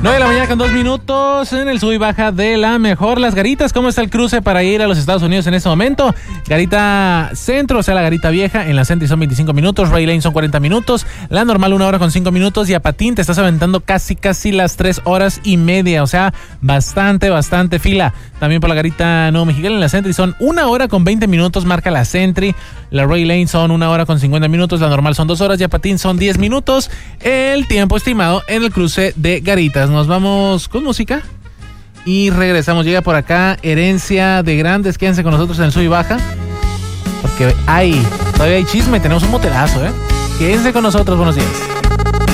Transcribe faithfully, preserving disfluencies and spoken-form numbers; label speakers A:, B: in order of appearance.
A: nueve de la mañana con dos minutos en el sub y baja de la mejor. Las Garitas, ¿cómo está el cruce para ir a los Estados Unidos en este momento? Garita Centro, o sea, la Garita Vieja, en la Sentry son veinticinco minutos, Ray Lane son cuarenta minutos, la normal una hora con cinco minutos y a Patín te estás aventando casi, casi las tres horas y media, o sea, bastante, bastante fila. También por la Garita Nuevo Mexicali, en la Sentry son una hora con veinte minutos, marca la Sentry, la Ray Lane son una hora con cincuenta minutos, la normal son dos horas y a Patín son diez minutos. El tiempo estimado en el cruce de Garitas. Nos vamos con música y regresamos. Llega por acá Herencia de Grandes. Quédense con nosotros en el sub y baja, porque hay, todavía hay chisme, tenemos un motelazo, ¿eh? Quédense con nosotros, buenos días.